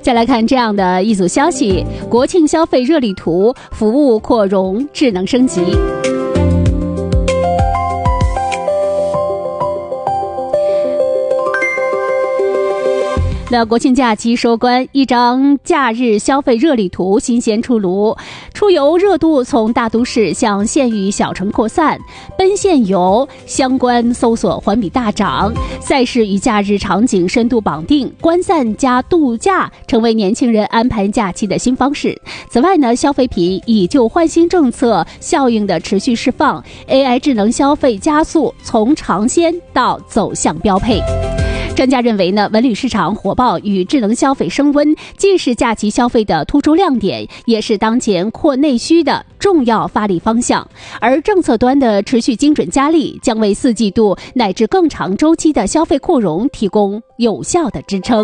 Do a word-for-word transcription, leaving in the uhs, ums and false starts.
再来看这样的一组消息，国庆消费热力图，服务扩容，智能升级。那国庆假期收官，一张假日消费热力图新鲜出炉，出游热度从大都市向县域小城扩散，奔现游相关搜索环比大涨，赛事与假日场景深度绑定，观散加度假成为年轻人安排假期的新方式。此外呢，消费品以旧换新政策效应的持续释放， A I 智能消费加速从尝鲜到走向标配。专家认为呢，文旅市场火爆与智能消费升温，既是假期消费的突出亮点，也是当前扩内需的重要发力方向。而政策端的持续精准加力，将为四季度乃至更长周期的消费扩容提供有效的支撑。